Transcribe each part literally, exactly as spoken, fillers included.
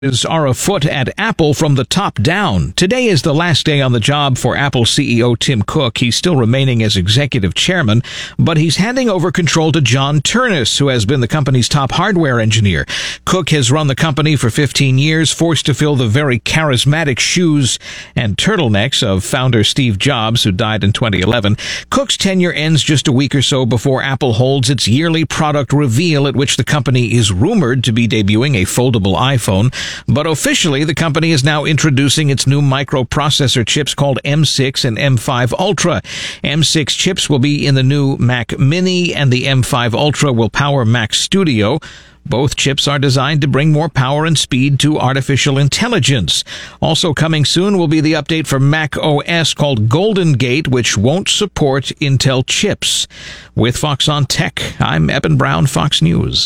are afoot at Apple from the top down. Today is the last day on the job for Apple C E O Tim Cook. He's still remaining as executive chairman, but he's handing over control to John Ternus, who has been the company's top hardware engineer. Cook has run the company for fifteen years, forced to fill the very charismatic shoes and turtlenecks of founder Steve Jobs, who died in twenty eleven. Cook's tenure ends just a week or so before Apple holds its yearly product reveal, at which the company is rumored to be debuting a foldable iPhone. But officially, the company is now introducing its new microprocessor chips called M six and M five Ultra. M six chips will be in the new Mac Mini, and the M five Ultra will power Mac Studio. Both chips are designed to bring more power and speed to artificial intelligence. Also coming soon will be the update for Mac O S called Golden Gate, which won't support Intel chips. With Fox on Tech, I'm Eben Brown, Fox News.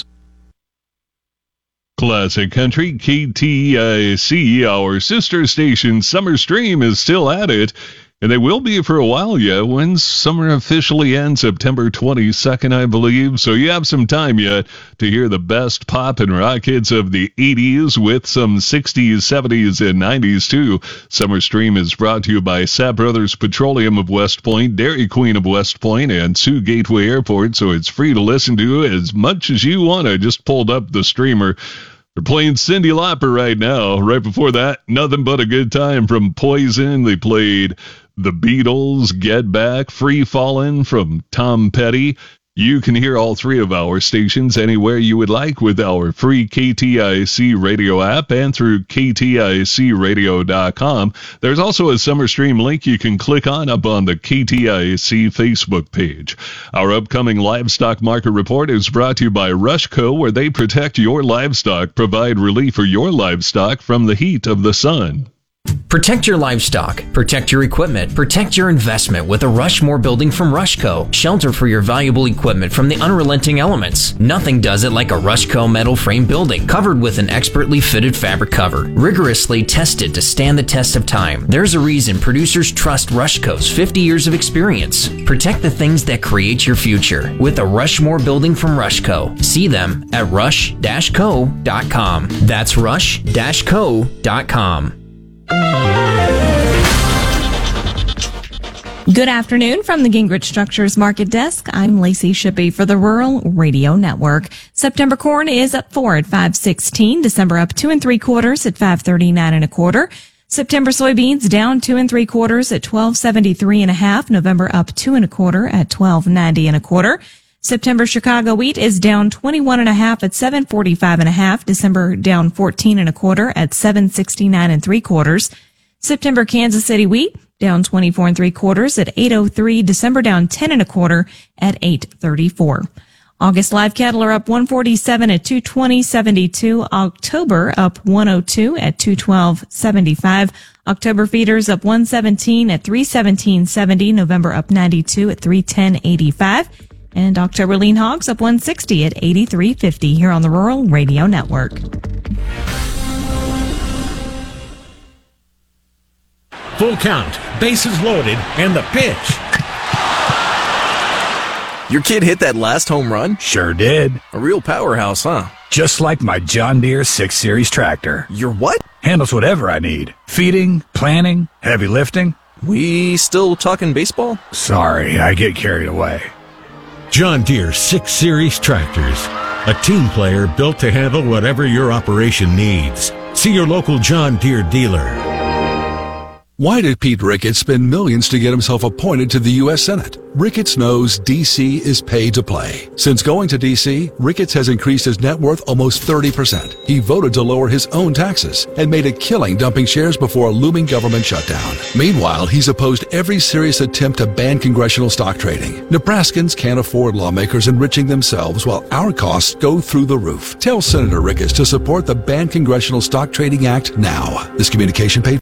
Classic Country, K T I C, our sister station, Summer Stream, is still at it, and they will be for a while yet. When summer officially ends, September twenty-second, I believe, so you have some time yet to hear the best pop and rock hits of the eighties with some sixties, seventies, and nineties, too. Summer Stream is brought to you by Sapp Brothers Petroleum of West Point, Dairy Queen of West Point, and Sioux Gateway Airport, so it's free to listen to as much as you want. I just pulled up the streamer. They're playing Cyndi Lauper right now. Right before that, Nothing But a Good Time from Poison. They played The Beatles, Get Back, Free Fallin' from Tom Petty. You can hear all three of our stations anywhere you would like with our free K T I C radio app and through K T I C radio dot com. There's also a Summer Stream link you can click on up on the K T I C Facebook page. Our upcoming livestock market report is brought to you by Rushco, where they protect your livestock, provide relief for your livestock from the heat of the sun. Protect your livestock, protect your equipment, protect your investment with a Rushmore building from Rushco. Shelter for your valuable equipment from the unrelenting elements. Nothing does it like a Rushco metal frame building, covered with an expertly fitted fabric cover, rigorously tested to stand the test of time. There's a reason producers trust Rushco's fifty years of experience. Protect the things that create your future with a Rushmore building from Rushco. See them at rush dash co dot com. That's rush dash co dot com. Good afternoon from the Gingrich Structures Market Desk. I'm Lacey Shippey for the Rural Radio Network. September corn is up four at five sixteen. December up two and three quarters at five thirty-nine and a quarter. September soybeans down two and three quarters at twelve seventy-three and a half. November up two and a quarter at twelve ninety and a quarter. September Chicago wheat is down twenty-one and a half at seven forty-five and a half. December down fourteen and a quarter at seven sixty-nine and three quarters. September Kansas City wheat down twenty-four and three quarters at eight oh three. December down ten and a quarter at eight thirty-four. August live cattle are up one forty-seven at two twenty seventy-two. October up one oh two at two twelve seventy-five. October feeders up one seventeen at three seventeen seventy. November up ninety-two at three ten eighty-five. And October lean hogs up one sixty at eighty-three fifty here on the Rural Radio Network. Full count, bases loaded, and the pitch. Your kid hit that last home run? Sure did. A real powerhouse, huh? Just like my John Deere six series tractor. Your what? Handles whatever I need. Feeding, planting, heavy lifting. We still talking baseball? Sorry, I get carried away. John Deere six series tractors. A team player built to handle whatever your operation needs. See your local John Deere dealer. Why did Pete Ricketts spend millions to get himself appointed to the U S Senate? Ricketts knows D C is paid to play. Since going to D C, Ricketts has increased his net worth almost thirty percent. He voted to lower his own taxes and made a killing dumping shares before a looming government shutdown. Meanwhile, he's opposed every serious attempt to ban congressional stock trading. Nebraskans can't afford lawmakers enriching themselves while our costs go through the roof. Tell Senator Ricketts to support the Ban Congressional Stock Trading Act now. This communication paid...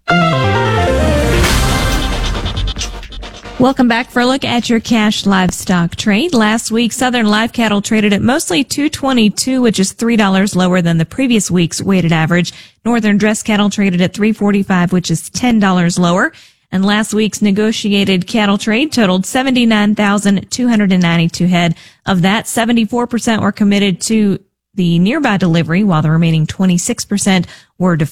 Welcome back for a look at your cash livestock trade. Last week, Southern live cattle traded at mostly two twenty-two, which is three dollars lower than the previous week's weighted average. Northern dress cattle traded at three forty-five, which is ten dollars lower. And last week's negotiated cattle trade totaled seventy-nine thousand two hundred ninety-two head. Of that, seventy-four percent were committed to the nearby delivery, while the remaining twenty-six percent were